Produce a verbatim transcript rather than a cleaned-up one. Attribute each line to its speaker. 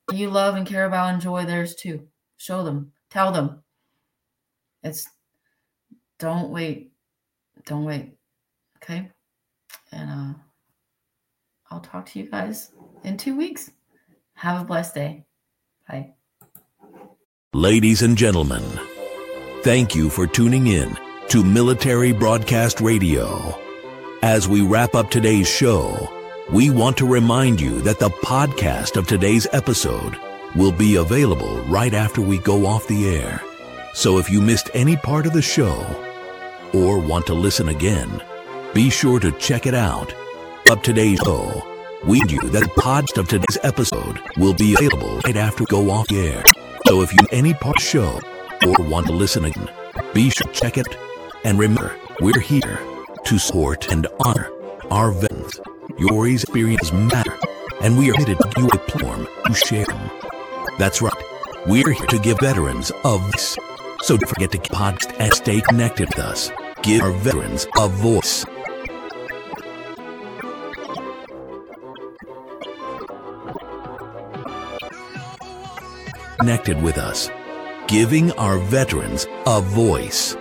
Speaker 1: you love and care about, enjoy theirs too. Show them. Tell them. It's don't wait. Don't wait. Okay? And uh, I'll talk to you guys in two weeks. Have a blessed day. Bye.
Speaker 2: Ladies and gentlemen, thank you for tuning in to Military Broadcast Radio. As we wrap up today's show, we want to remind you that the podcast of today's episode will be available right after we go off the air. So if you missed any part of the show or want to listen again, be sure to check it out. Up today's show, we need you that the podcast of today's episode will be available right after we go off the air. So if you missed any part of the show or want to listen again, be sure to check it. And remember, we're here to support and honor our veterans. Your experiences matter, and we are committed to give you a platform to share them. That's right. We're here to give veterans a voice. So don't forget to podcast and stay connected with us. Give our veterans a voice. Connected with us. Giving our veterans a voice.